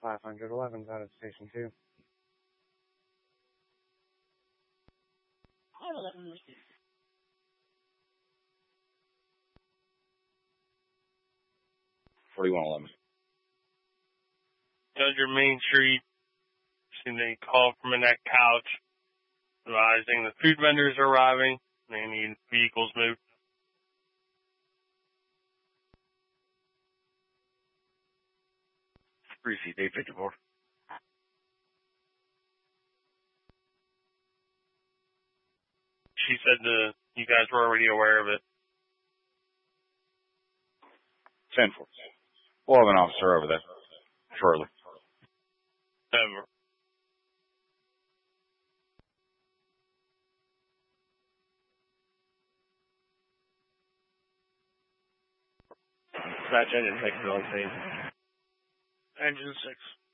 511's out of Station 2. 4111. Under Main Street, seen a call from in that couch advising the food vendors are arriving. They need vehicles moved. Receipt 854. She said you guys were already aware of it. 10-4. We'll have an officer over there shortly. Over. Dispatch engine 6 on scene. Engine 6.